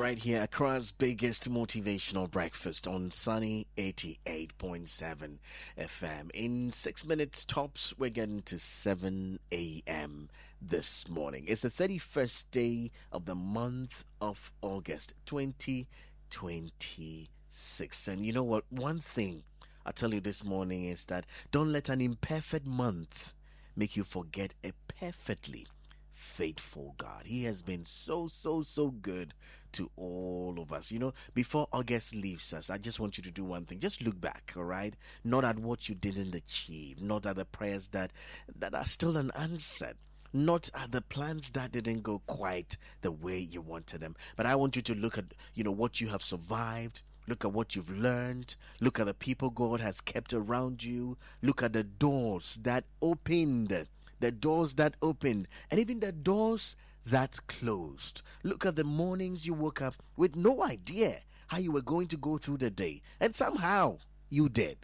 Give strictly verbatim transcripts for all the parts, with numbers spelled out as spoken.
right here across biggest motivational breakfast on Sunny eighty-eight point seven F M. In six minutes tops, we're getting to seven a.m. this morning. It's the thirty-first day of the month of August twenty twenty-six. And you know what? One thing I'll tell you this morning is that don't let an imperfect month make you forget a perfectly faithful God. He has been so, so, so good to all of us. You know, before August leaves us, I just want you to do one thing. Just look back, all right? Not at what you didn't achieve, not at the prayers that, that are still unanswered, not at the plans that didn't go quite the way you wanted them. But I want you to look at, you know, what you have survived. Look at what you've learned. Look at the people God has kept around you. Look at the doors that opened. The doors that opened. And even the doors that closed. Look at the mornings you woke up with no idea how you were going to go through the day. And somehow you did.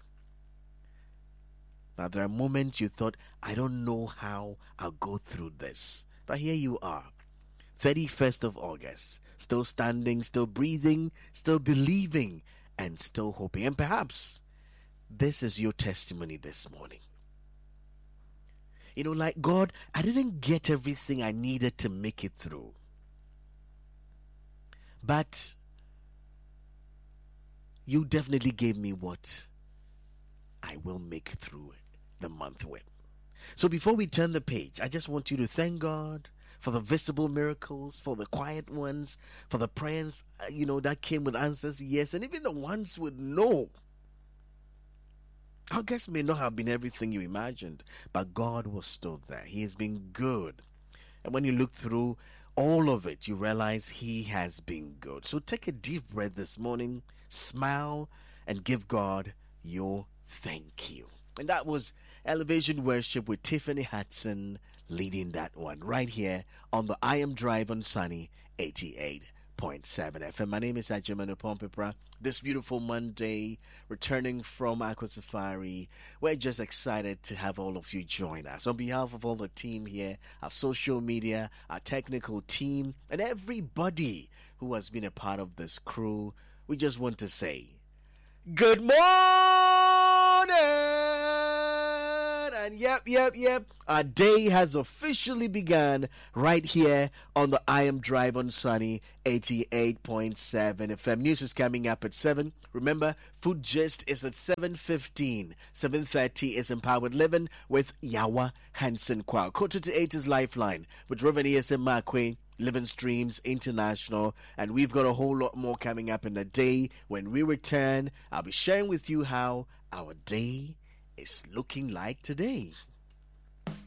Now there are moments you thought, I don't know how I'll go through this. But here you are. thirty-first of August. Still standing, still breathing, still believing, and still hoping. And perhaps this is your testimony this morning. You know, like, God, I didn't get everything I needed to make it through. But you definitely gave me what I will make through the month with. So before we turn the page, I just want you to thank God for the visible miracles, for the quiet ones, for the prayers, uh, you know, that came with answers, yes, and even the ones with no. August may not have been everything you imagined, but God was still there. He has been good. And when you look through all of it, you realize He has been good. So take a deep breath this morning, smile, and give God your thank you. And that was Elevation Worship with Tiffany Hudson leading that one right here on the I Am Drive on Sunny eighty-eight point seven F M. My name is Ajimano Pompepra. This beautiful Monday, returning from Aqua Safari, we're just excited to have all of you join us. On behalf of all the team here, our social media, our technical team, and everybody who has been a part of this crew, we just want to say, good morning! And yep, yep, yep, our day has officially begun right here on the I Am Drive on Sunny eighty-eight point seven F M. News is coming up at seven. Remember, Food Gist is at seven fifteen. seven thirty is Empowered Living with Yawa Hansen Kwao. Quarter to eight is Lifeline with Reverend E S M Makwe, Living Streams International, and we've got a whole lot more coming up in the day. When we return, I'll be sharing with you how our day is looking like today.